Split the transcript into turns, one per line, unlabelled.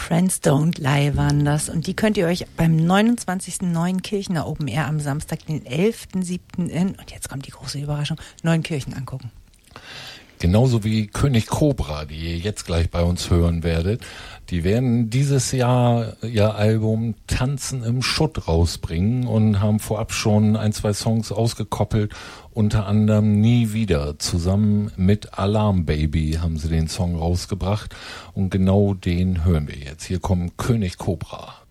Friends Don't Lie waren das. Und die könnt ihr euch beim 29. Neuenkirchener Open Air am Samstag, den 11.07. und jetzt kommt die große Überraschung, Neuenkirchen angucken.
Genauso wie König Cobra, die ihr jetzt gleich bei uns hören werdet. Die werden dieses Jahr ihr Album Tanzen im Schutt rausbringen und haben vorab schon 1, 2 Songs ausgekoppelt. Unter anderem Nie wieder. Zusammen mit Alarm Baby haben sie den Song rausgebracht. Und genau den hören wir jetzt. Hier kommt König Cobra.